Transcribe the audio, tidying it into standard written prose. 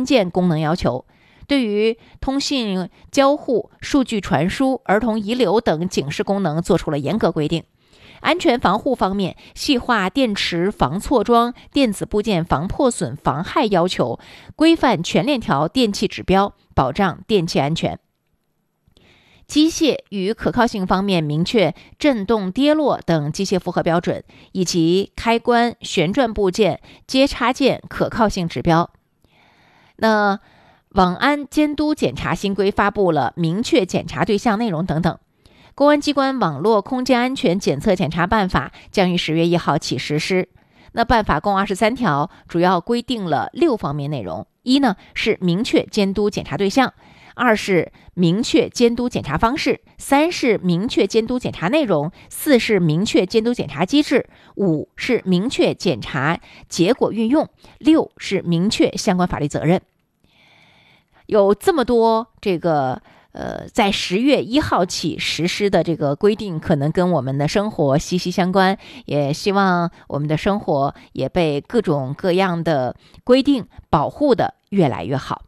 键功能要求，对于通信交互、数据传输、儿童遗留等警示功能做出了严格规定。安全防护方面，细化电池防错装、电子部件防破损、防害要求，规范全链条电气指标，保障电气安全。机械与可靠性方面，明确振动、跌落等机械负荷标准，以及开关、旋转部件、接插件可靠性指标。那网安监督检查新规发布了明确检查对象内容等等。公安机关网络空间安全检测检查办法将于10月1号起实施。那办法共23条，主要规定了6方面内容：一呢是明确监督检查对象；2是明确监督检查方式；3是明确监督检查内容；4是明确监督检查机制；5是明确检查结果运用；6是明确相关法律责任。有这么多在10月1号起实施的这个规定，可能跟我们的生活息息相关，也希望我们的生活也被各种各样的规定保护的越来越好。